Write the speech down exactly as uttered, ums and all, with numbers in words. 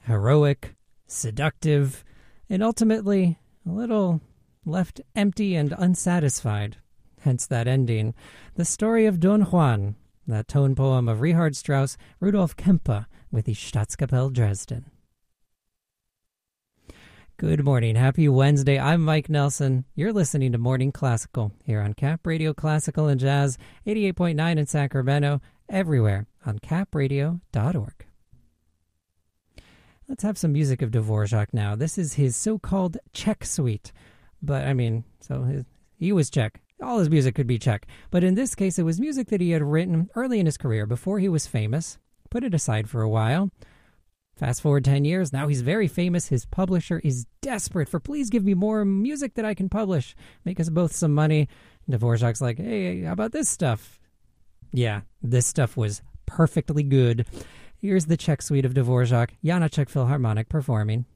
heroic, seductive, and ultimately a little left empty and unsatisfied. Hence that ending. The story of Don Juan, that tone poem of Richard Strauss, Rudolf Kempe, with the Staatskapelle Dresden. Good morning. Happy Wednesday. I'm Mike Nelson. You're listening to Morning Classical here on Cap Radio Classical and Jazz, eighty-eight point nine in Sacramento, everywhere on cap radio dot org. Let's have some music of Dvorak now. This is his so-called Czech suite. But, I mean, so his, he was Czech. All his music could be Czech. But in this case, it was music that he had written early in his career, before he was famous. Put it aside for a while. Fast forward ten years, now he's very famous. His publisher is desperate for, please give me more music that I can publish. Make us both some money. Dvorak's like, hey, how about this stuff? Yeah, this stuff was perfectly good. Here's the Czech suite of Dvorak, Janáček Philharmonic performing.